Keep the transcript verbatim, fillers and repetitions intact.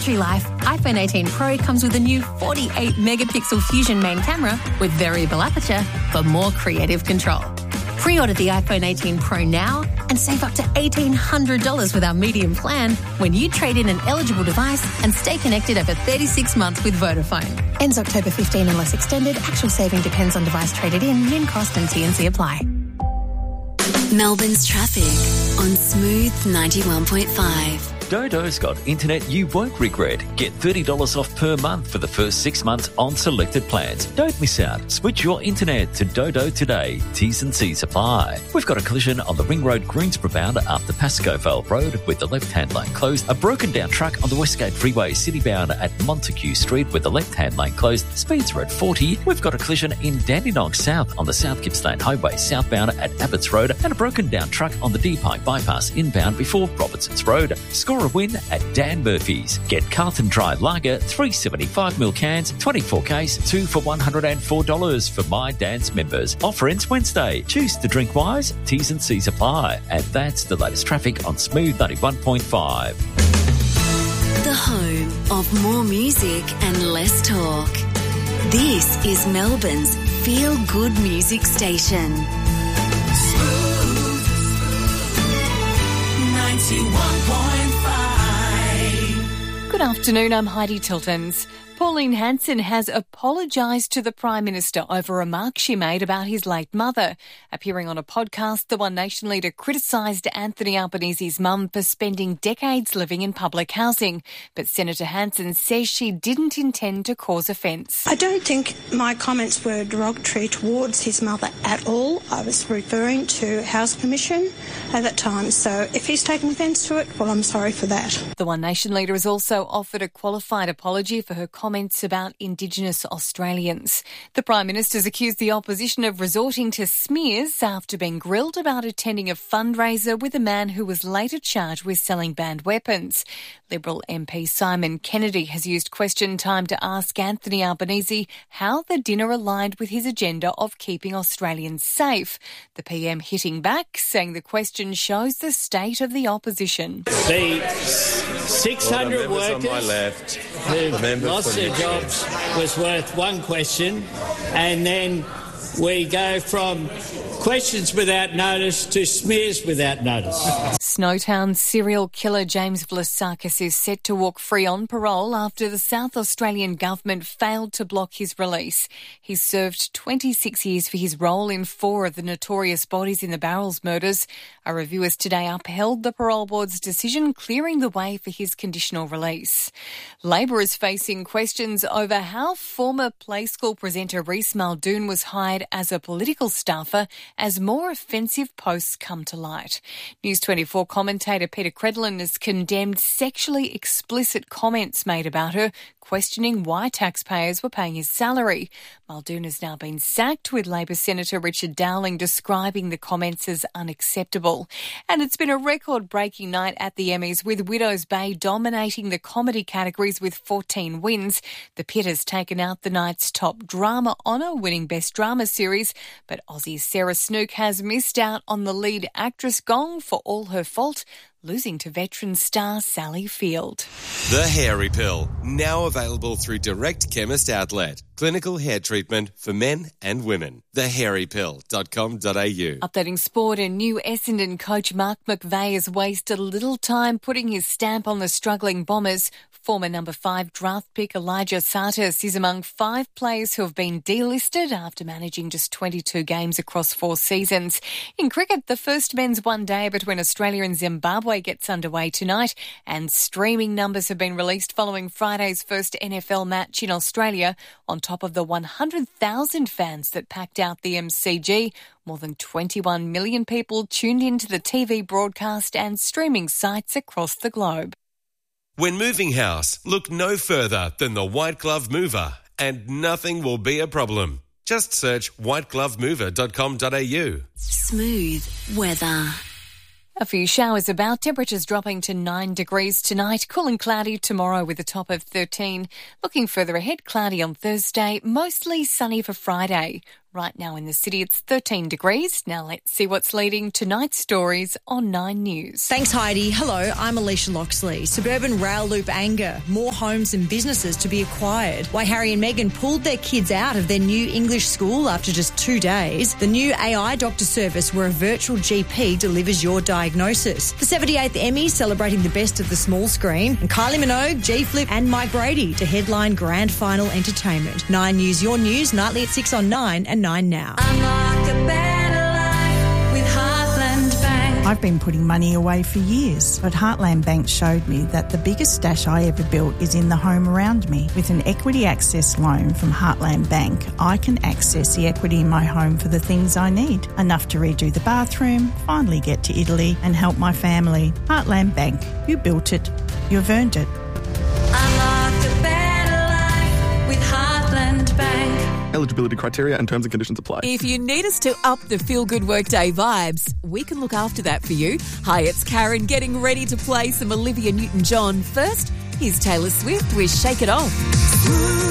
battery life, iPhone eighteen Pro comes with a new forty-eight megapixel Fusion main camera with variable aperture for more creative control. Pre-order the iPhone eighteen Pro now and save up to eighteen hundred dollars with our medium plan when you trade in an eligible device and stay connected over thirty-six months with Vodafone. Ends October fifteenth unless extended. Actual saving depends on device traded in. Min cost and T and C apply. Melbourne's traffic on Smooth ninety-one point five. Dodo's got internet you won't regret. Get thirty dollars off per month for the first six months on selected plans. Don't miss out. Switch your internet to Dodo today. T's and C's apply. We've got a collision on the Ring Road Greensboro bound after Pascoe Vale Road with the left-hand lane closed. A broken down truck on the Westgate Freeway City bound at Montague Street with the left-hand lane closed. Speeds are at forty. We've got a collision in Dandenong South on the South Gippsland Highway southbound at Abbots Road and a broken down truck on the D Pike bypass inbound before Robertson's Road. Score a win at Dan Murphy's. Get Carlton Dry Lager, three seventy-five mil cans, twenty-four case, two for one hundred four dollars for My Dan's members. Offer ends Wednesday. Choose to drink wise. T's and C's apply. And that's the latest traffic on Smooth ninety-one point five. The home of more music and less talk. This is Melbourne's feel-good music station. Smooth ninety-one point five. Good afternoon, I'm Heidi Tiltons. Pauline Hanson has apologised to the Prime Minister over remarks she made about his late mother. Appearing on a podcast, the One Nation leader criticised Anthony Albanese's mum for spending decades living in public housing. But Senator Hanson says she didn't intend to cause offence. I don't think my comments were derogatory towards his mother at all. I was referring to House Commission at that time. So if he's taken offence to it, well, I'm sorry for that. The One Nation leader has also offered a qualified apology for her comments about Indigenous Australians. The Prime Minister's accused the opposition of resorting to smears after being grilled about attending a fundraiser with a man who was later charged with selling banned weapons. Liberal M P Simon Kennedy has used question time to ask Anthony Albanese how the dinner aligned with his agenda of keeping Australians safe. The P M hitting back, saying the question shows the state of the opposition. The six hundred well, the workers on my left, who lost their jobs was worth one question, and then we go from questions without notice to smears without notice. Snowtown serial killer James Vlasakis is set to walk free on parole after the South Australian government failed to block his release. He served twenty-six years for his role in four of the notorious bodies in the Barrels murders. A review has today upheld the parole board's decision, clearing the way for his conditional release. Labor is facing questions over how former Play School presenter Reece Muldoon was hired as a political staffer as more offensive posts come to light. News twenty-four commentator Peter Credlin has condemned sexually explicit comments made about her, questioning why taxpayers were paying his salary. Muldoon has now been sacked, with Labor Senator Richard Dowling describing the comments as unacceptable. And it's been a record-breaking night at the Emmys, with Widows Bay dominating the comedy categories with fourteen wins. The Pit has taken out the night's top drama honour, winning Best Drama Series, but Aussie's Sarah Snook has missed out on the lead actress gong for All Her Fault, losing to veteran star Sally Field. The Hairy Pill, now available through Direct Chemist Outlet. Clinical hair treatment for men and women. the hairy pill dot com dot a u. Updating sport, and new Essendon coach Mark McVeigh has wasted little time putting his stamp on the struggling Bombers. Former number five draft pick Elijah Sartis is among five players who have been delisted after managing just twenty-two games across four seasons. In cricket, the first men's one-day between Australia and Zimbabwe gets underway tonight, and streaming numbers have been released following Friday's first N F L match in Australia. On top of the one hundred thousand fans that packed out the M C G, more than twenty-one million people tuned into the T V broadcast and streaming sites across the globe. When moving house, look no further than the White Glove Mover, and nothing will be a problem. Just search white glove mover dot com dot a u. Smooth weather. A few showers about, temperatures dropping to nine degrees tonight, cool and cloudy tomorrow with a top of thirteen. Looking further ahead, cloudy on Thursday, mostly sunny for Friday. Right now in the city, it's thirteen degrees. Now let's see what's leading tonight's stories on Nine News. Thanks, Heidi. Hello, I'm Alicia Loxley. Suburban rail loop anger. More homes and businesses to be acquired. Why Harry and Meghan pulled their kids out of their new English school after just two days. The new A I doctor service where a virtual G P delivers your diagnosis. The seventy-eighth Emmys celebrating the best of the small screen. And Kylie Minogue, G-Flip and Mike Brady to headline grand final entertainment. Nine News, your news, nightly at six on Nine and Nine Now. Unlock a better life with Heartland Bank. I've been putting money away for years, but Heartland Bank showed me that the biggest stash I ever built is in the home around me. With an equity access loan from Heartland Bank, I can access the equity in my home for the things I need. Enough to redo the bathroom, finally get to Italy and help my family. Heartland Bank, you built it, you've earned it. Unlock a better life with Heartland Bank. Eligibility criteria and terms and conditions apply. If you need us to up the Feel Good Workday vibes, we can look after that for you. Hi, it's Karen getting ready to play some Olivia Newton-John. First, here's Taylor Swift with Shake It Off.